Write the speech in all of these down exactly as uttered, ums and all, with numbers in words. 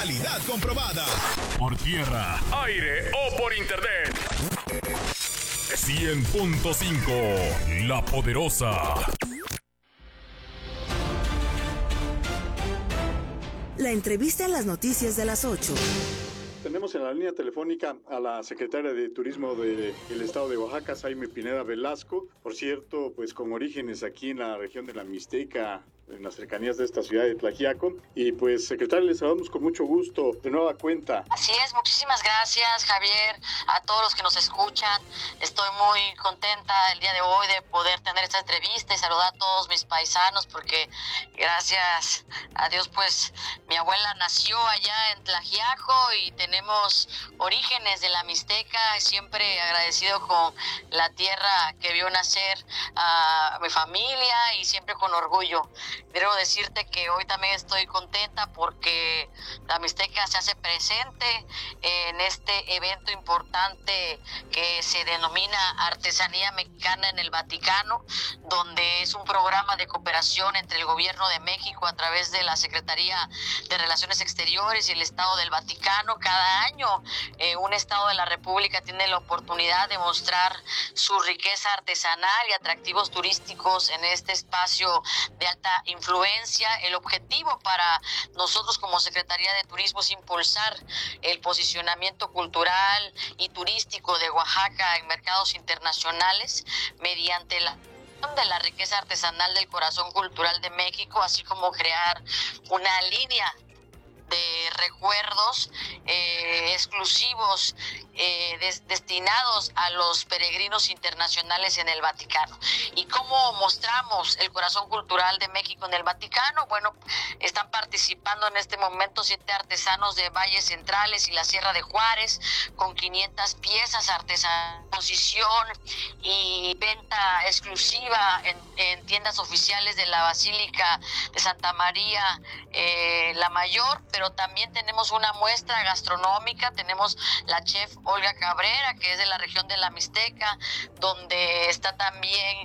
Calidad comprobada. Por tierra, aire o por internet. cien punto cinco, La Poderosa. La entrevista en las noticias de las ocho. Tenemos en la línea telefónica a la secretaria de Turismo del Estado de Oaxaca, Zaime Pineda Velasco, por cierto, pues con orígenes aquí en la región de la Mixteca, en las cercanías de esta ciudad de Tlaxiaco. Y pues, secretaria, les saludamos con mucho gusto, de nueva cuenta. Así es, muchísimas gracias, Javier, a todos los que nos escuchan. Estoy muy contenta el día de hoy de poder tener esta entrevista y saludar a todos mis paisanos, porque gracias a Dios, pues, mi abuela nació allá en Tlaxiaco y tenemos orígenes de la Mixteca, siempre agradecido con la tierra que vio nacer a mi familia y siempre con orgullo. Debo decirte que hoy también estoy contenta porque la Mixteca se hace presente en este evento importante que se denomina Artesanía Mexicana en el Vaticano, donde es un programa de cooperación entre el Gobierno de México a través de la Secretaría de Relaciones Exteriores y el Estado del Vaticano. Cada año eh, un Estado de la República tiene la oportunidad de mostrar su riqueza artesanal y atractivos turísticos en este espacio de alta influencia. El objetivo para nosotros como Secretaría de Turismo es impulsar el posicionamiento cultural y turístico de Oaxaca en mercados internacionales mediante la de la riqueza artesanal del corazón cultural de México, así como crear una línea de recuerdos eh, exclusivos eh, des, destinados a los peregrinos internacionales en el Vaticano. ¿Y cómo mostramos el corazón cultural de México en el Vaticano? Bueno, están participando en este momento siete artesanos de Valles Centrales y la Sierra de Juárez con quinientas piezas artesanales, exposición y venta exclusiva en, en tiendas oficiales de la Basílica de Santa María eh, la Mayor, pero también tenemos una muestra gastronómica. Tenemos la chef Olga Cabrera, que es de la región de la Mixteca, donde está también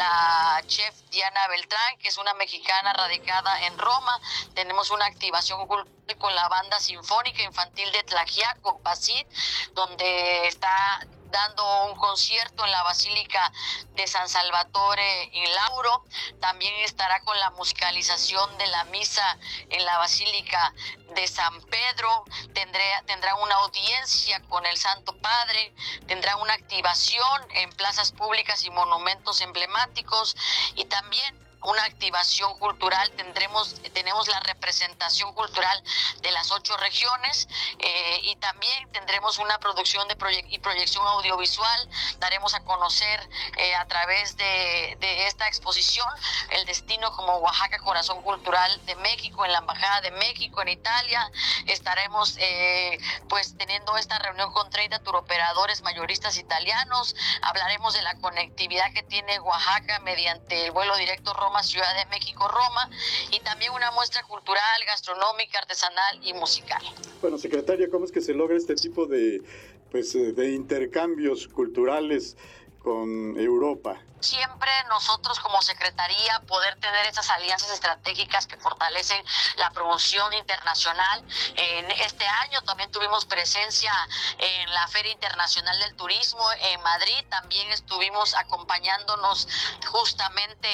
la chef Diana Beltrán, que es una mexicana radicada en Roma. Tenemos una activación cultural con la banda sinfónica infantil de Tlaxiaco, Basit, donde está dando un concierto en la Basílica de San Salvatore in Lauro. También estará con la musicalización de la misa en la Basílica de San Pedro. Tendré, tendrá una audiencia con el Santo Padre, tendrá una activación en plazas públicas y monumentos emblemáticos, y también una activación cultural. Tendremos, tenemos la representación cultural de las ocho regiones eh, y también tendremos una producción de proye- y proyección audiovisual. Daremos a conocer eh, a través de, de esta exposición el destino como Oaxaca, corazón cultural de México, en la Embajada de México en Italia. Estaremos eh, pues teniendo esta reunión con treinta turoperadores mayoristas italianos. Hablaremos de la conectividad que tiene Oaxaca mediante el vuelo directo Roma Ciudad de México, Roma, y también una muestra cultural, gastronómica, artesanal y musical. Bueno, secretaria, ¿cómo es que se logra este tipo de, pues, de intercambios culturales con Europa? Siempre nosotros como Secretaría poder tener esas alianzas estratégicas que fortalecen la promoción internacional. En este año también tuvimos presencia en la Feria Internacional del Turismo en Madrid. También estuvimos acompañándonos justamente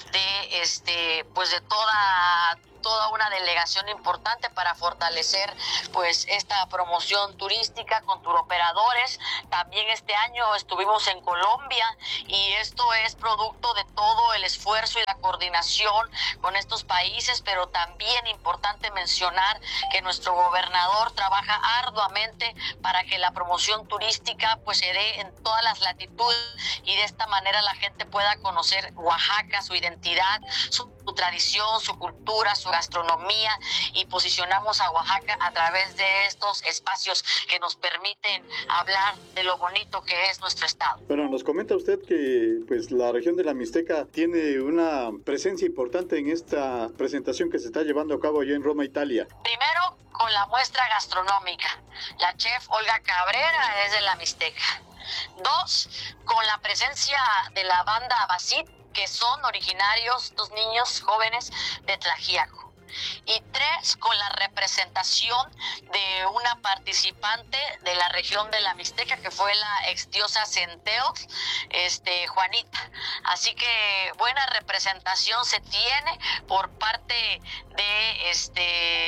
de este pues de toda toda una delegación importante para fortalecer pues esta promoción turística con turoperadores. También este año estuvimos en Colombia y esto es producto de todo el esfuerzo y la coordinación con estos países, pero también importante mencionar que nuestro gobernador trabaja arduamente para que la promoción turística pues se dé en todas las latitudes y de esta manera la gente pueda conocer Oaxaca, su identidad, su su tradición, su cultura, su gastronomía, y posicionamos a Oaxaca a través de estos espacios que nos permiten hablar de lo bonito que es nuestro estado. Bueno, nos comenta usted que pues la región de la Mixteca tiene una presencia importante en esta presentación que se está llevando a cabo allá en Roma, Italia. Primero, con la muestra gastronómica. La chef Olga Cabrera es de la Mixteca. Dos, con la presencia de la banda Basit, que son originarios, dos niños jóvenes de Tlaxiaco. y tres, con la representación de una participante de la región de la Mixteca, que fue la ex diosa Centeotl, este, Juanita. Así que buena representación se tiene por parte de, este,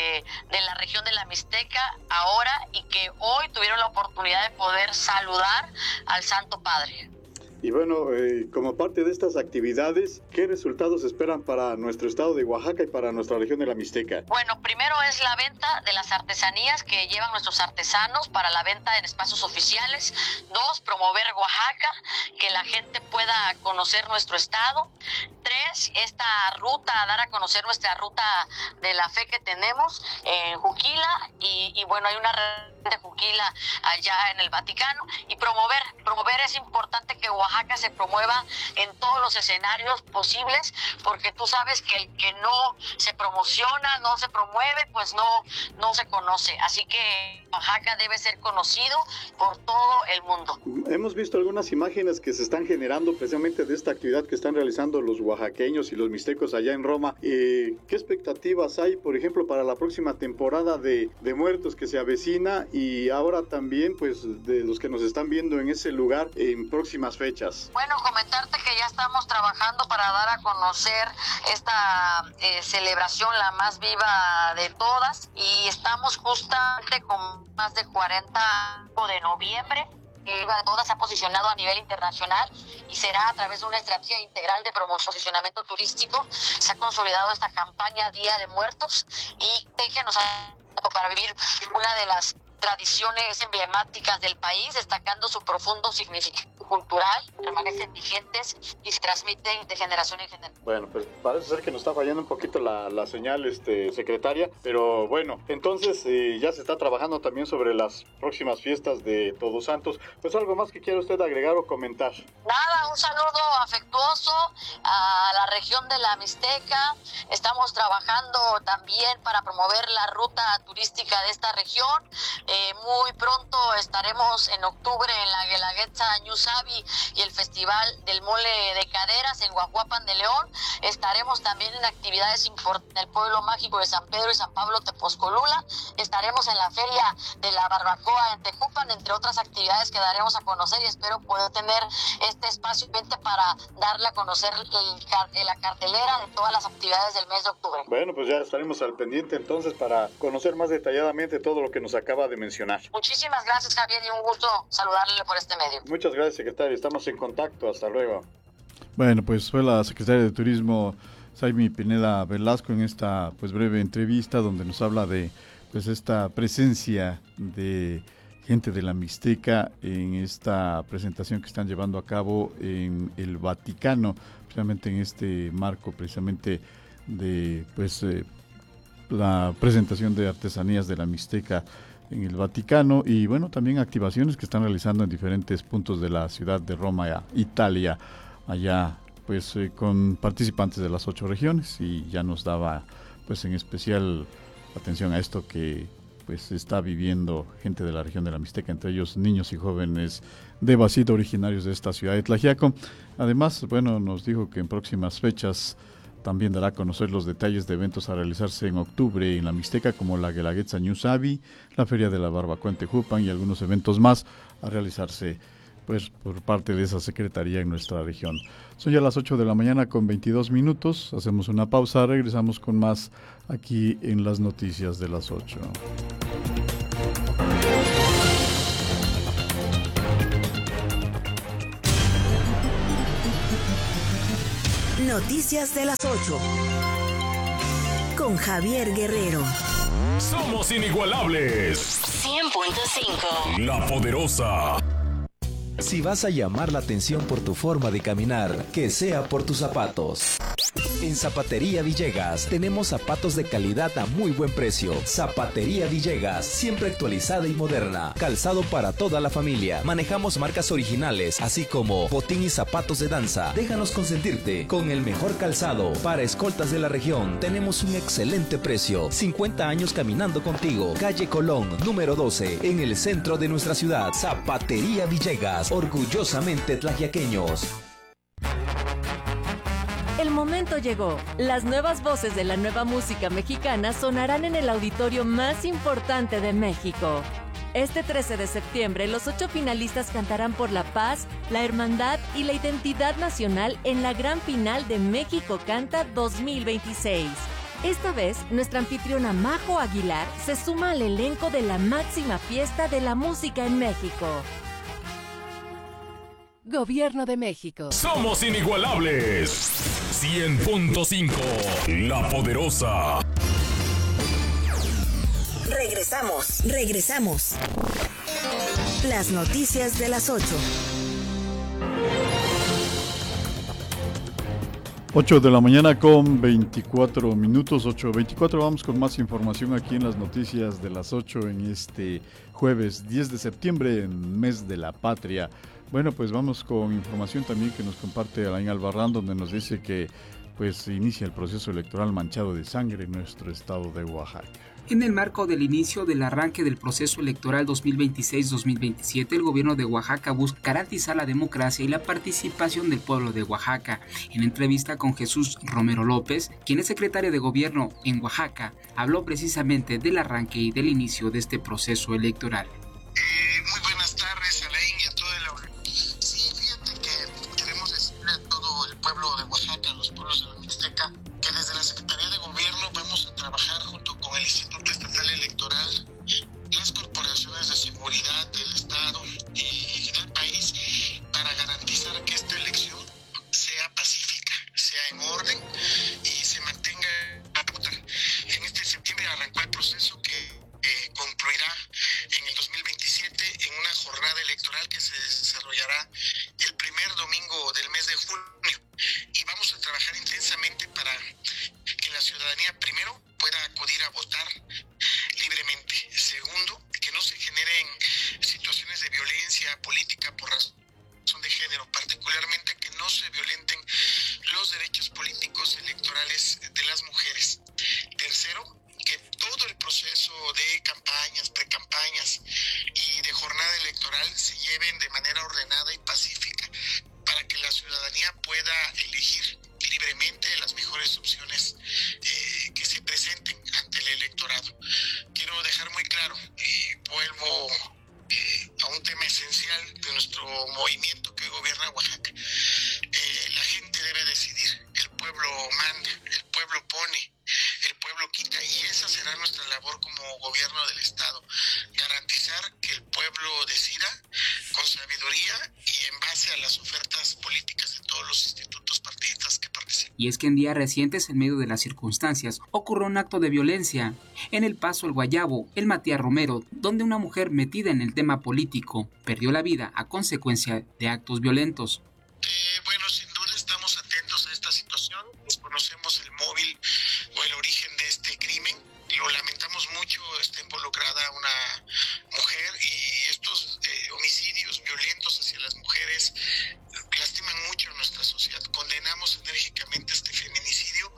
de la región de la Mixteca ahora, y que hoy tuvieron la oportunidad de poder saludar al Santo Padre. Y bueno, eh, como parte de estas actividades, ¿qué resultados esperan para nuestro estado de Oaxaca y para nuestra región de la Mixteca? Bueno, primero es la venta de las artesanías que llevan nuestros artesanos para la venta en espacios oficiales. Dos, promover Oaxaca, que la gente pueda conocer nuestro estado. Tres, esta ruta, dar a conocer nuestra ruta de la fe que tenemos en Juquila. Y, y bueno, hay una red de Juquila allá en el Vaticano. Y promover, promover es importante que Oaxaca Oaxaca se promueva en todos los escenarios posibles, porque tú sabes que el que no se promociona, no se promueve, pues no, no se conoce. Así que Oaxaca debe ser conocido por todo el mundo. Hemos visto algunas imágenes que se están generando precisamente de esta actividad que están realizando los oaxaqueños y los mixtecos allá en Roma. Eh, ¿Qué expectativas hay, por ejemplo, para la próxima temporada de, de muertos que se avecina, y ahora también pues de los que nos están viendo en ese lugar en próximas fechas? Bueno, comentarte que ya estamos trabajando para dar a conocer esta eh, celebración, la más viva de todas, y estamos justamente con más de cuarenta de noviembre. Viva de Todas se ha posicionado a nivel internacional y será a través de una estrategia integral de promoción, posicionamiento turístico. Se ha consolidado esta campaña Día de Muertos, y déjenos para vivir una de las tradiciones emblemáticas del país, destacando su profundo significado cultural, permanecen vigentes y se transmiten de generación en generación. Bueno, pues parece ser que nos está fallando un poquito la, la señal, este, secretaria, pero bueno, entonces eh, ya se está trabajando también sobre las próximas fiestas de Todos Santos. Pues algo más que quiera usted agregar o comentar. Nada, un saludo afectuoso a la región de la Mixteca. Estamos trabajando también para promover la ruta turística de esta región. Eh, muy pronto estaremos en octubre en la Guelaguetza Ñusabi y el Festival del Mole de Caderas en Guajuapan de León. Estaremos también en actividades importantes en el pueblo mágico de San Pedro y San Pablo Tepozcolula. Estaremos en la Feria de la Barbacoa en Tejupan, entre otras actividades que daremos a conocer, y espero poder tener este espacio para darle a conocer el, la cartelera de todas las actividades del mes de octubre. Bueno, pues ya estaremos al pendiente entonces para conocer más detalladamente todo lo que nos acaba de mencionar. Muchísimas gracias, Javier, y un gusto saludarle por este medio. Muchas gracias, secretario. Estamos en contacto. Hasta luego. Bueno, pues fue la secretaria de Turismo, Saimi Pineda Velasco, en esta pues breve entrevista donde nos habla de pues esta presencia de gente de la Mixteca en esta presentación que están llevando a cabo en el Vaticano, precisamente en este marco precisamente de pues eh, la presentación de artesanías de la Mixteca en el Vaticano, y bueno, también activaciones que están realizando en diferentes puntos de la ciudad de Roma, Italia, allá pues eh, con participantes de las ocho regiones, y ya nos daba pues en especial atención a esto que pues está viviendo gente de la región de la Mixteca, entre ellos niños y jóvenes de Basito, originarios de esta ciudad de Tlaxiaco. Además, bueno, nos dijo que en próximas fechas también dará a conocer los detalles de eventos a realizarse en octubre en la Mixteca, como la Guelaguetza Ñusabi, la Feria de la Barbacoa en Tejupan y algunos eventos más a realizarse pues por parte de esa secretaría en nuestra región. Son ya las ocho de la mañana con veintidós minutos. Hacemos una pausa, regresamos con más aquí en las noticias de las ocho. Noticias de las ocho. Con Javier Guerrero. Somos inigualables. cien punto cinco. La Poderosa. Si vas a llamar la atención por tu forma de caminar, que sea por tus zapatos. En Zapatería Villegas tenemos zapatos de calidad a muy buen precio. Zapatería Villegas, siempre actualizada y moderna. Calzado para toda la familia. Manejamos marcas originales, así como botín y zapatos de danza. Déjanos consentirte con el mejor calzado. Para escoltas de la región tenemos un excelente precio. cincuenta años caminando contigo. Calle Colón, número doce, en el centro de nuestra ciudad. Zapatería Villegas, orgullosamente tlaxiaqueños. El momento llegó. Las nuevas voces de la nueva música mexicana sonarán en el auditorio más importante de México. Este trece de septiembre, los ocho finalistas cantarán por la paz, la hermandad y la identidad nacional en la gran final de México Canta dos mil veintiséis. Esta vez, nuestra anfitriona Majo Aguilar se suma al elenco de la máxima fiesta de la música en México. Gobierno de México. Somos inigualables. cien punto cinco. La Poderosa. Regresamos, regresamos. Las noticias de las ocho. ocho de la mañana con veinticuatro minutos, ocho veinticuatro. Vamos con más información aquí en las noticias de las ocho en este jueves diez de septiembre, en mes de la patria. Bueno, pues vamos con información también que nos comparte Alain Albarrán, donde nos dice que pues inicia el proceso electoral manchado de sangre en nuestro estado de Oaxaca. En el marco del inicio del arranque del proceso electoral dos mil veintiséis dos mil veintisiete, el gobierno de Oaxaca busca garantizar la democracia y la participación del pueblo de Oaxaca. En entrevista con Jesús Romero López, quien es secretario de gobierno en Oaxaca, habló precisamente del arranque y del inicio de este proceso electoral. Eh, muy buenas tardes, Alain, y a todo el auditorio. Sí, fíjate que queremos decirle a todo el pueblo de Oaxaca, a los pueblos de la Mixteca, que desde la Secretaría de Gobierno vamos a trabajar junto con el Instituto Estatal Electoral, las corporaciones de seguridad del Estado y del país para garantizar que esta elección sea pacífica, sea en orden y se mantenga la ruta. En este septiembre arrancó el proceso que eh, concluirá en el dos mil veintisiete en una jornada electoral que se desarrollará el primer domingo del mes de junio, y vamos a trabajar intensamente para que la ciudadanía, primero, pueda acudir a votar libremente. Segundo, que no se generen situaciones de violencia política por razón de género, particularmente que no se violenten los derechos políticos electorales de las mujeres. Tercero, que todo el proceso de campañas, precampañas y de jornada electoral se lleven de manera ordenada y pacífica para que la ciudadanía pueda elegir libremente las mejores opciones eh, que se presenten ante el electorado. Quiero dejar muy claro, y vuelvo eh, a un tema esencial de nuestro movimiento que gobierna Oaxaca. Eh, la gente debe decidir, el pueblo manda, el pueblo pone, el pueblo quita, y esa será nuestra labor como gobierno del Estado, garantizar que el pueblo decida con sabiduría y en base a las ofertas políticas de todos los institutos partidistas que participan. Y es que en días recientes, en medio de las circunstancias, ocurrió un acto de violencia en el Paso El Guayabo, el Matías Romero, donde una mujer metida en el tema político perdió la vida a consecuencia de actos violentos. Eh, bueno, sin duda estamos atentos a esta situación, desconocemos el móvil o el origen de este crimen, lo lamentamos mucho, está involucrada una mujer, y estos eh, homicidios violentos hacia las mujeres lastiman mucho a nuestra sociedad. Condenamos enérgicamente este feminicidio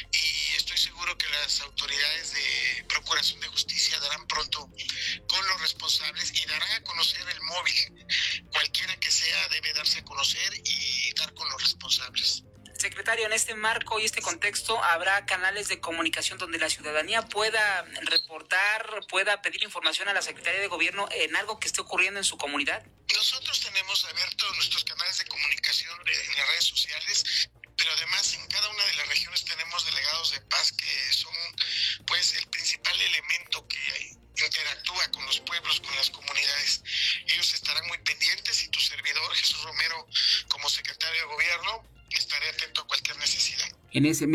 y estoy seguro que las autoridades de Procuración de Justicia darán pronto con los responsables y darán a conocer el móvil. Cualquiera que sea debe darse a conocer y dar con los responsables. Secretario, en este marco y este contexto, ¿habrá canales de comunicación donde la ciudadanía pueda reportar, pueda pedir información a la Secretaría de Gobierno en algo que esté ocurriendo en su comunidad? Nosotros tenemos abiertos nuestros canales de comunicación en las redes sociales, pero además en cada una de las regiones tenemos delegados de paz que son pues el principal elemento que interactúa con los pueblos, con las comunidades. Ellos estarán muy pendientes, y tu servidor, Jesús Romero, como secretario de Gobierno, estaré atento a cualquier necesidad. En ese